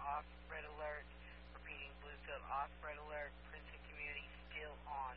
off red alert. Repeating, Bluefield off red alert. Princeton Community still on.